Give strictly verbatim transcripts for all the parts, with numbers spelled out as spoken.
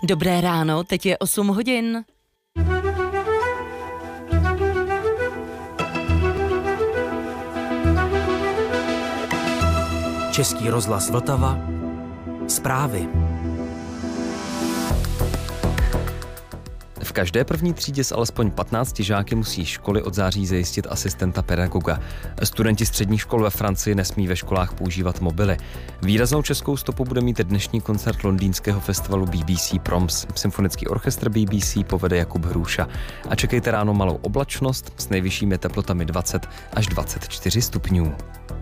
Dobré ráno, teď je osm hodin. Český rozhlas Vltava. Zprávy. V každé první třídě s alespoň patnácti žáky musí školy od září zajistit asistenta pedagoga. Studenti středních škol ve Francii nesmí ve školách používat mobily. Výraznou českou stopu bude mít dnešní koncert londýnského festivalu B B C Proms. Symfonický orchestr B B C povede Jakub Hruša. A čekejte ráno malou oblačnost s nejvyššími teplotami dvacet až dvacet čtyři stupňů.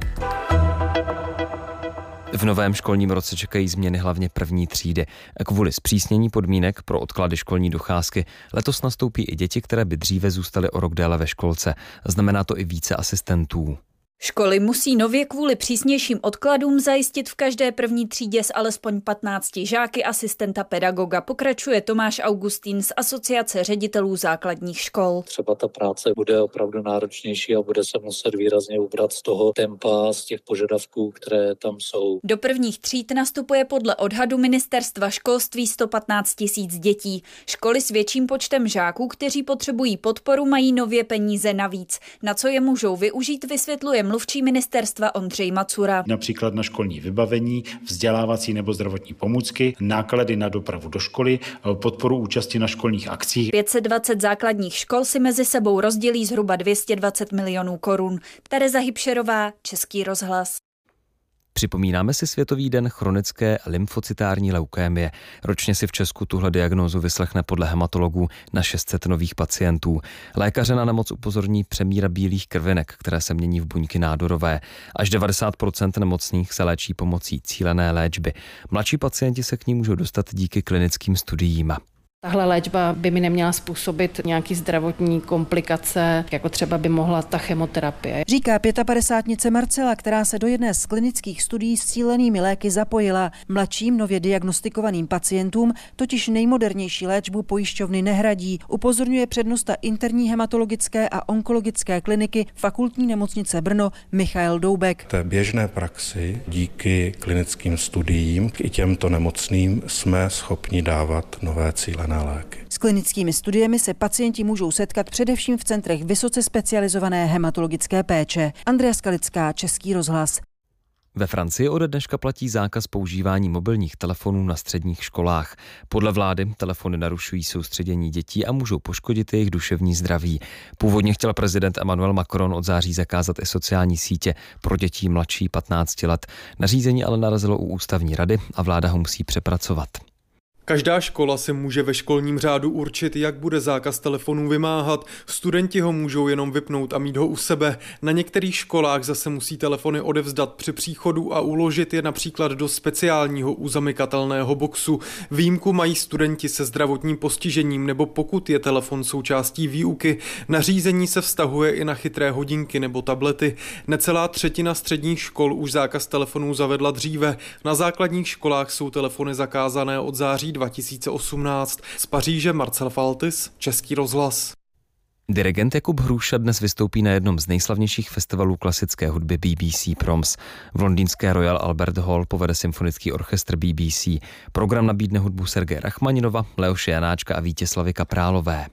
V novém školním roce čekají změny hlavně první třídy. Kvůli zpřísnění podmínek pro odklady školní docházky letos nastoupí i děti, které by dříve zůstaly o rok déle ve školce. Znamená to i více asistentů. Školy musí nově kvůli přísnějším odkladům zajistit v každé první třídě s alespoň patnácti žáky asistenta pedagoga, pokračuje Tomáš Augustín z Asociace ředitelů základních škol. Třeba ta práce bude opravdu náročnější a bude se muset výrazně ubrat z toho tempa, z těch požadavků, které tam jsou. Do prvních tříd nastupuje podle odhadu Ministerstva školství sto patnáct tisíc dětí. Školy s větším počtem žáků, kteří potřebují podporu, mají nově peníze navíc. Na co je můžou využít, vysvětluje mluvčí ministerstva Ondřej Macura. Například na školní vybavení, vzdělávací nebo zdravotní pomůcky, náklady na dopravu do školy, podporu účasti na školních akcích. pět set dvacet základních škol si mezi sebou rozdělí zhruba dvě stě dvacet milionů korun. Tereza Hybšerová, Český rozhlas. Připomínáme si Světový den chronické lymfocytární leukémie. Ročně si v Česku tuhle diagnózu vyslechne podle hematologů na šest set nových pacientů. Lékaře na nemoc upozorní přemíra bílých krvinek, které se mění v buňky nádorové. Až devadesát procent nemocných se léčí pomocí cílené léčby. Mladší pacienti se k ní můžou dostat díky klinickým studiím. Tahle léčba by mi neměla způsobit nějaký zdravotní komplikace, jako třeba by mohla ta chemoterapie. Říká padesátnice Marcela, která se do jedné z klinických studií s cílenými léky zapojila. Mladším nově diagnostikovaným pacientům totiž nejmodernější léčbu pojišťovny nehradí, upozorňuje přednosta interní hematologické a onkologické kliniky Fakultní nemocnice Brno Michael Doubek. V té běžné praxi díky klinickým studiím k i těmto nemocným jsme schopni dávat nové cílené léky. S klinickými studiemi se pacienti můžou setkat především v centrech vysoce specializované hematologické péče. Andrea Skalická, Český rozhlas. Ve Francii ode dneška platí zákaz používání mobilních telefonů na středních školách. Podle vlády telefony narušují soustředění dětí a můžou poškodit jejich duševní zdraví. Původně chtěl prezident Emmanuel Macron od září zakázat i sociální sítě pro děti mladší patnácti let. Nařízení ale narazilo u ústavní rady a vláda ho musí přepracovat. Každá škola si může ve školním řádu určit, jak bude zákaz telefonů vymáhat. Studenti ho můžou jenom vypnout a mít ho u sebe. Na některých školách zase musí telefony odevzdat při příchodu a uložit je například do speciálního uzamykatelného boxu. Výjimku mají studenti se zdravotním postižením nebo pokud je telefon součástí výuky. Nařízení se vztahuje i na chytré hodinky nebo tablety. Necelá třetina středních škol už zákaz telefonů zavedla dříve. Na základních školách jsou telefony zakázané od září dva tisíce osmnáct. Z Paříže Marcel Faltis, Český rozhlas. Dirigent Jakub Hruša dnes vystoupí na jednom z nejslavnějších festivalů klasické hudby B B C Proms. V londýnské Royal Albert Hall povede symfonický orchestr B B C. Program nabídne hudbu Sergeje Rachmaninova, Leoše Janáčka a Vítězslavy Kaprálové.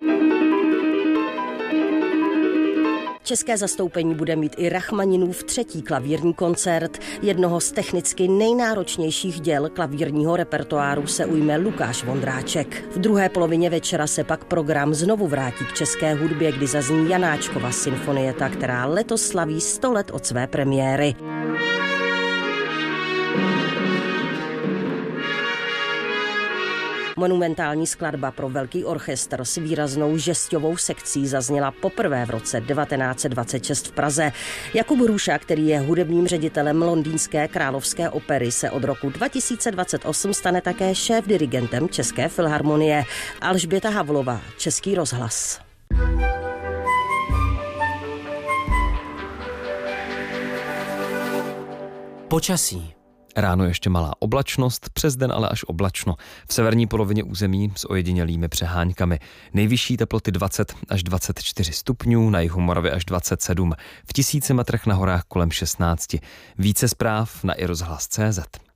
České zastoupení bude mít i Rachmaninův třetí klavírní koncert. Jednoho z technicky nejnáročnějších děl klavírního repertoáru se ujme Lukáš Vondráček. V druhé polovině večera se pak program znovu vrátí k české hudbě, kdy zazní Janáčkova symfonieta, která letos slaví sto let od své premiéry. Monumentální skladba pro velký orchestr s výraznou žesťovou sekcí zazněla poprvé v roce devatenáct set dvacet šest v Praze. Jakub Hruša, který je hudebním ředitelem Londýnské královské opery, se od roku dva tisíce dvacet osm stane také šéf-dirigentem České filharmonie. Alžběta Havlová, Český rozhlas. Počasí. Ráno ještě malá oblačnost, přes den ale až oblačno. V severní polovině území s ojedinělými přeháňkami. Nejvyšší teploty dvacet až dvacet čtyři stupňů, na jihu Moravy až dvacet sedm. V tisíci metrech na horách kolem šestnáct. Více zpráv na i rozhlas tečka cé zet.